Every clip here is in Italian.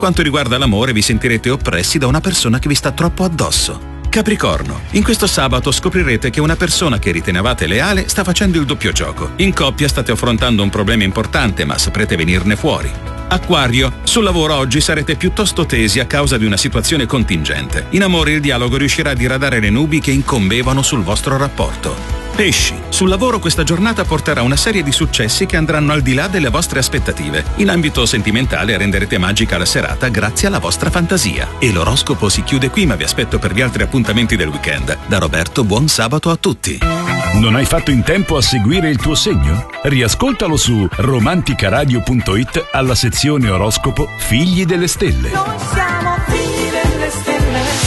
Quanto riguarda l'amore, vi sentirete oppressi da una persona che vi sta troppo addosso. Capricorno, in questo sabato scoprirete che una persona che ritenevate leale sta facendo il doppio gioco. In coppia state affrontando un problema importante, ma saprete venirne fuori. Acquario, sul lavoro oggi sarete piuttosto tesi a causa di una situazione contingente. In amore il dialogo riuscirà a diradare le nubi che incombevano sul vostro rapporto. Pesci, sul lavoro questa giornata porterà una serie di successi che andranno al di là delle vostre aspettative. In ambito sentimentale renderete magica la serata grazie alla vostra fantasia. E l'oroscopo si chiude qui, ma vi aspetto per gli altri appuntamenti del weekend. Da Roberto, buon sabato a tutti. Non hai fatto in tempo a seguire il tuo segno? Riascoltalo su romanticaradio.it alla sezione oroscopo Figli delle Stelle. Noi siamo figli delle stelle.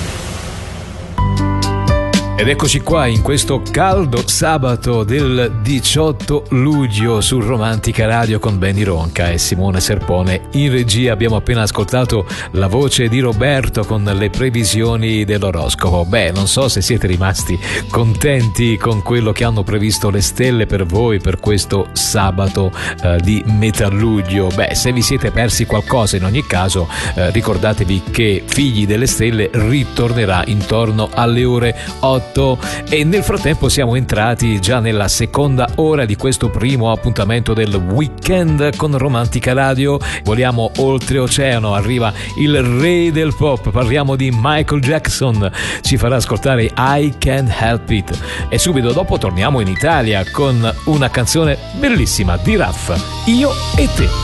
Ed eccoci qua in questo caldo sabato del 18 luglio su Romantica Radio con Benny Ronca e Simone Serpone in regia. Abbiamo appena ascoltato la voce di Roberto con le previsioni dell'oroscopo. Beh, non so se siete rimasti contenti con quello che hanno previsto le stelle per voi per questo sabato di metà luglio. Beh, se vi siete persi qualcosa, in ogni caso ricordatevi che Figli delle Stelle ritornerà intorno alle ore 8. E nel frattempo siamo entrati già nella seconda ora di questo primo appuntamento del weekend con Romantica Radio. Voliamo oltreoceano, arriva il re del pop, parliamo di Michael Jackson, ci farà ascoltare I Can't Help It e subito dopo torniamo in Italia con una canzone bellissima di Raff, Io e te.